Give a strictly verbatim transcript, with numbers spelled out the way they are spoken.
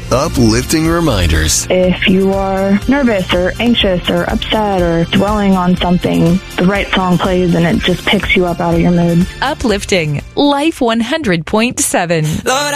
uplifting reminders. If you are nervous or anxious or upset or dwelling on something, the right song plays and it just picks you up out of your mood. Uplifting Life one hundred point seven. Lord,